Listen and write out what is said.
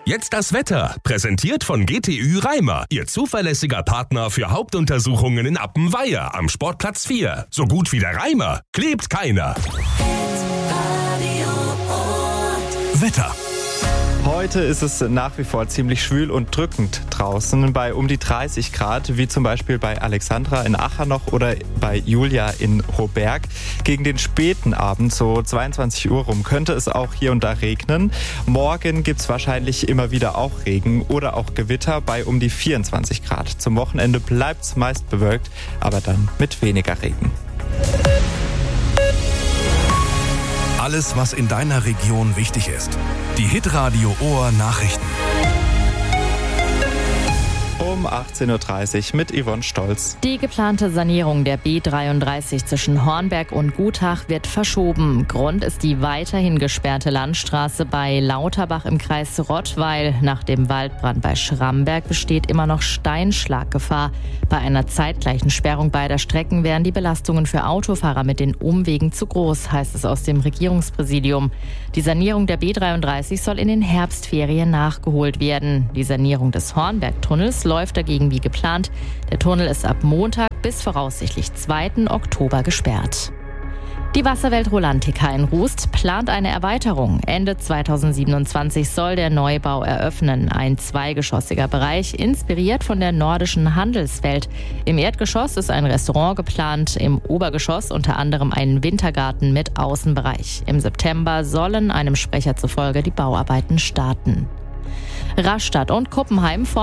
Jetzt das Wetter, präsentiert von GTÜ Reimer, Ihr zuverlässiger Partner für Hauptuntersuchungen in Appenweier am Sportplatz 4. So gut wie der Reimer, klebt keiner. Wetter. Heute ist es nach wie vor ziemlich schwül und drückend draußen bei um die 30 Grad, wie zum Beispiel bei Alexandra in Achernach oder bei Julia in Hohberg. Gegen den späten Abend, so 22 Uhr rum, könnte es auch hier und da regnen. Morgen gibt es wahrscheinlich immer wieder auch Regen oder auch Gewitter bei um die 24 Grad. Zum Wochenende bleibt es meist bewölkt, aber dann mit weniger Regen. Alles, was in deiner Region wichtig ist. Die Hitradio Ohr Nachrichten. Um 18.30 Uhr mit Yvonne Stolz. Die geplante Sanierung der B33 zwischen Hornberg und Gutach wird verschoben. Grund ist die weiterhin gesperrte Landstraße bei Lauterbach im Kreis Rottweil. Nach dem Waldbrand bei Schramberg besteht immer noch Steinschlaggefahr. Bei einer zeitgleichen Sperrung beider Strecken wären die Belastungen für Autofahrer mit den Umwegen zu groß, heißt es aus dem Regierungspräsidium. Die Sanierung der B33 soll in den Herbstferien nachgeholt werden. Die Sanierung des Hornbergtunnels läuft dagegen wie geplant. Der Tunnel ist ab Montag bis voraussichtlich 2. Oktober gesperrt. Die Wasserwelt Rolantica in Rust plant eine Erweiterung. Ende 2027 soll der Neubau eröffnen. Ein zweigeschossiger Bereich, inspiriert von der nordischen Handelswelt. Im Erdgeschoss ist ein Restaurant geplant, im Obergeschoss unter anderem ein Wintergarten mit Außenbereich. Im September sollen einem Sprecher zufolge die Bauarbeiten starten. Rastatt und Kuppenheim